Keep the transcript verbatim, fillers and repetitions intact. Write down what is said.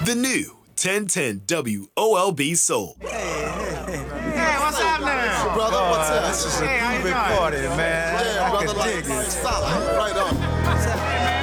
The new ten ten W O L B Soul. Hey, hey, hey. Hey, what's happening? Brother, what's up? This is a hey, groovy party, man. Yeah, I brother, can like, dig it. stop. Right on. What's happening?